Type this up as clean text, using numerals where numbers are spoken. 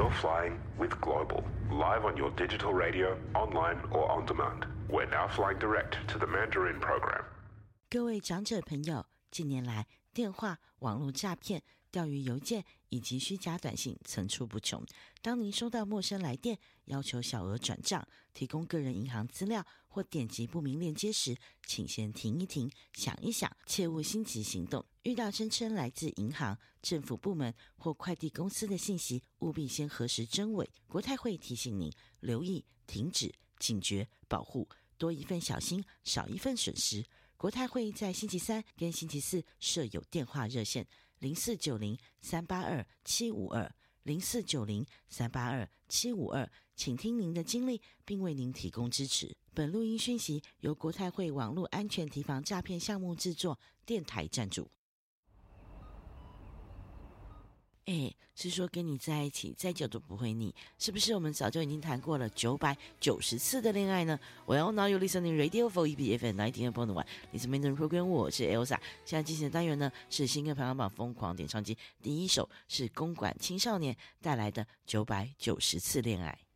You're flying with Global, live on your digital radio, online or on demand. We're now flying direct to the Mandarin program. 各位长者朋友，近年来电话、网络诈骗、钓鱼邮件以及虚假短信层出不穷。当您收到陌生来电，要求小额转账、提供个人银行资料或点击不明链接时，请先停一停，想一想，切勿心急行动。遇到声称来自银行、政府部门或快递公司的信息，务必先核实真伪。国泰会提醒您留意、停止、警觉、保护，多一份小心，少一份损失。国泰会在星期三跟星期四设有电话热线0490-382-752 0490-382-752，请听您的经历，并为您提供支持。本录音讯息由国泰会网络安全提防诈骗项目制作，电台赞助。是说跟你在一起再久都不会腻，是不是我们早就已经谈过了990次的恋爱呢？ Well, now you're listening radio for EBFM 91.1 Listen Mandarin Program， 我是 Elsa。 现在进行的单元呢是新歌排行榜疯狂点唱机，第一首是公馆青少年带来的990次恋爱。